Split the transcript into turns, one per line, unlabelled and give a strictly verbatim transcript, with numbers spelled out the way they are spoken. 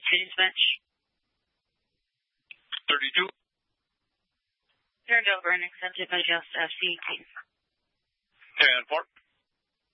Teams bench.
thirty-two.
Turned over and accepted by just F C team.
ten four.